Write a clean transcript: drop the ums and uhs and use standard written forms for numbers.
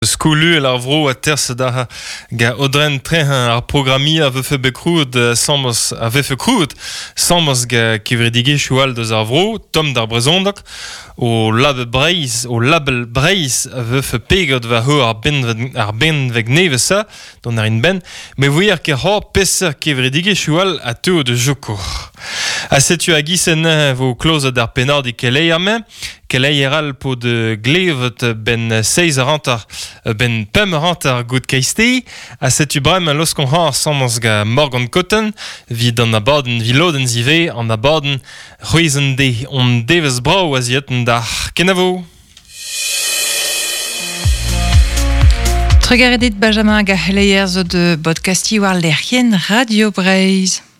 Skolu el ar vro a ters da ga odren trehan ar programi a vefe bekroud samos a vefe kroud samos ga kivredige choual deus ar vro tom d'ar brezondak o label breiz a vefe pegot va ho ar ben veg nevesa don ar in ben me voyar ke ho peser kivredige choual a teo de joko a setu a gisen vo kloz d'ar penard e kelei armen kelei eral po de glevet ben 6 rantar ben pem rantar gout keiste a setu brem a loskon har samos ga Morgan Cotton vid an abaden viloden zive an abaden roizen de on devez brau a zieten da kenavo. Tregaredit Benjamin ga heleier zo de podcasti war lerien Radio Breizh.